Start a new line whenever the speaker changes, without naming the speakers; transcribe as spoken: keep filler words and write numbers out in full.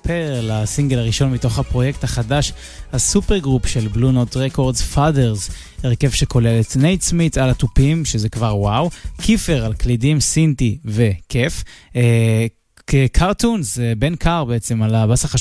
פרל, הסינגל הראשון מתוך הפרויקט החדש, הסופר גרופ של בלו נוט רקורדס, פאדרס, הרכב שכולל את נייט סמית על הטופים, שזה כבר וואו, קיפר על קלידים, סינטי וכיף, קארטונס, בן קאר בעצם על הבאס החשוב,